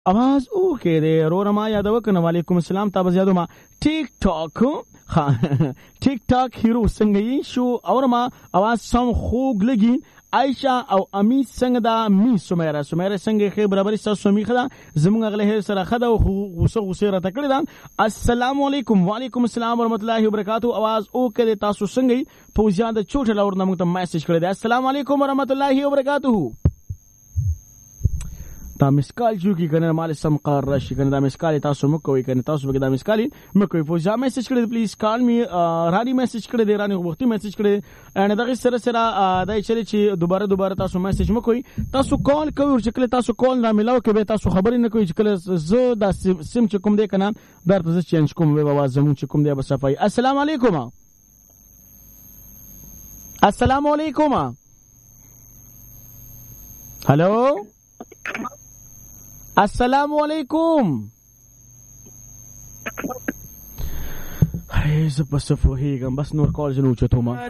आवाज ओके दे रोरमा यादव कन वालेकुम अस्सलाम ताबज यादव मा टिकटॉक हाँ टिकटॉक हीरो संगई शो और मा आवाज सम خوग लगी आयशा او امی څنګه دا می سمیره څنګه خې برابر ساسو می خدا زمونږ غله سره خدا او غوسه را تکړه دا السلام علیکم وعلیکم السلام ورحمت الله وبرکاتہ आवाज او کله تاسو څنګه فوزیان د چوټ لور نمو ته میسج کړی دا السلام علیکم ورحمت الله وبرکاتہ تا مسکال جو کی کنه مال سم قرار راشي کنه دا مسکال تاسو مکوې کنه تاسو به دا مسکال مکوې فوزا میسج کړی پلیز کال می رانی میسج کړی دی رانی وختي میسج کړی ان دغه سره دای چې دوباره تاسو میسج مکوې تاسو کال کوي چې کله تاسو کال نه ملاو کې به تاسو خبرې نه کوي چې کله زه دا سیم چې کوم دی کنه درته زه چینج کوم به आवाज زمون چې کوم دی به صفای السلام علیکم السلام علیکم هلو السلام علیکم ای زه بس فوهیږم بس نور کال زنو چتوما